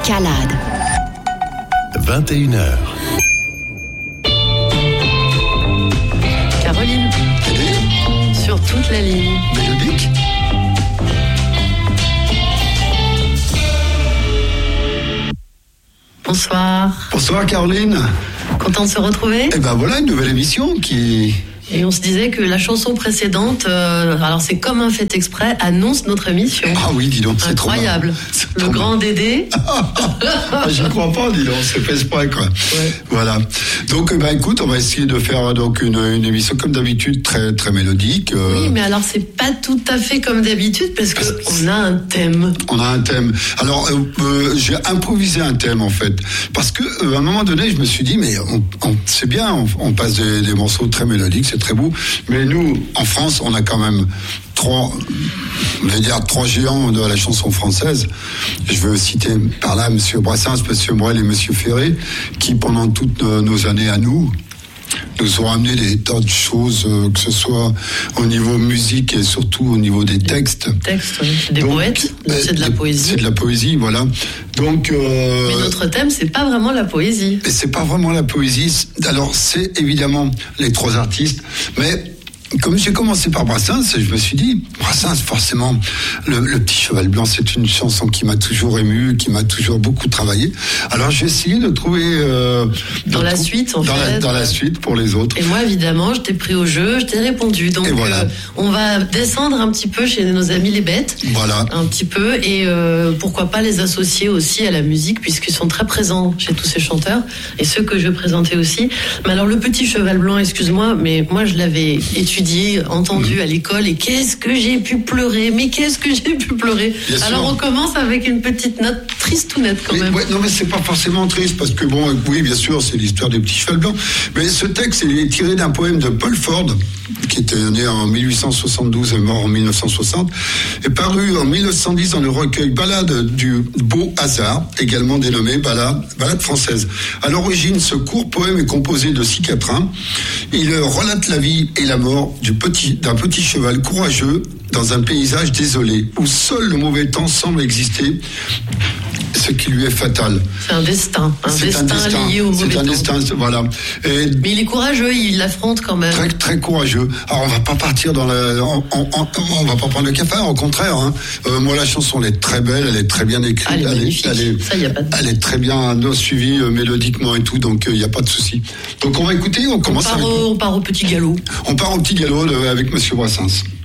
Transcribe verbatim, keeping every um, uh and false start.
Calade. vingt et une heures. Caroline. Allez. Sur toute la ligne. Mélodique. Bonsoir. Bonsoir Caroline. Content de se retrouver. Et ben voilà une nouvelle émission qui... Et on se disait que la chanson précédente, euh, alors c'est comme un fait exprès, annonce notre émission. Ah oui, dis donc, c'est incroyable. Trop Le trop grand Dédé. Ah, j'y crois pas, dis donc, c'est fait exprès, quoi. Ouais. Voilà. Donc, bah, écoute, on va essayer de faire donc une, une émission comme d'habitude très très mélodique. Euh... Oui, mais alors c'est pas tout à fait comme d'habitude parce que on a un thème. On a un thème. Alors, euh, euh, j'ai improvisé un thème en fait, parce que euh, à un moment donné, je me suis dit, mais on, on, c'est bien, on, on passe des, des morceaux très mélodiques, c'est très beau, mais nous, en France, on a quand même trois, on va dire trois géants de la chanson française. Je veux citer par là Monsieur Brassens, Monsieur Brel et Monsieur Ferré, qui pendant toutes nos années à nous, nous ont amené des tas de choses, euh, que ce soit au niveau musique et surtout au niveau des textes. Textes, oui. C'est des donc, poètes, donc c'est de la poésie. C'est de la poésie, voilà. Donc. Euh, Mais notre thème, c'est pas vraiment la poésie. Et c'est pas vraiment la poésie. Alors, c'est évidemment les trois artistes, mais. Comme j'ai commencé par Brassens, je me suis dit, Brassens, forcément, le, le Petit Cheval Blanc, c'est une chanson qui m'a toujours ému, qui m'a toujours beaucoup travaillé. Alors j'ai essayé de trouver euh, dans de la trou- suite, en dans fait. La, dans la suite pour les autres. Et moi, évidemment, je t'ai pris au jeu, je t'ai répondu. Donc, Et voilà. euh, on va descendre un petit peu chez nos amis les bêtes. Voilà. Un petit peu. Et euh, pourquoi pas les associer aussi à la musique, puisqu'ils sont très présents chez tous ces chanteurs. Et ceux que je vais présenter aussi. Mais alors, le Petit Cheval Blanc, excuse-moi, mais moi, je l'avais étudié, entendu à l'école, et qu'est-ce que j'ai pu pleurer, mais qu'est-ce que j'ai pu pleurer. Bien Alors sûr. on commence avec une petite note tristounette quand Mais, même. ouais, non, mais c'est pas forcément triste, parce que bon, oui, bien sûr, c'est l'histoire des Petits Chevals Blancs, mais ce texte, il est tiré d'un poème de Paul Ford, qui était né en mille huit cent soixante-douze et mort en mille neuf cent soixante, et paru en mille neuf cent dix dans le recueil Ballade du Beau Hasard, également dénommé Ballade, Ballade française. À l'origine, ce court poème est composé de six quatrains. Il relate la vie et la mort du petit, d'un petit cheval courageux dans un paysage désolé, où seul le mauvais temps semble exister, ce qui lui est fatal. C'est un destin, un C'est destin, un destin lié au mauvais C'est un temps. destin, c'est- voilà. Et Mais il est courageux, il l'affronte quand même. très très courageux. Alors on va pas partir dans la, on, on, on, on va pas prendre le cafard, au contraire. Hein. Euh, moi la chanson elle est très belle, elle est très bien écrite, Ah, elle est elle, magnifique. elle est, Ça, y a pas de... elle est très bien euh, suivie euh, mélodiquement et tout, donc il euh, y a pas de souci. Donc on va écouter, on on, commence part avec, au, on part au petit galop. on part au petit galop euh, avec Monsieur Brassens.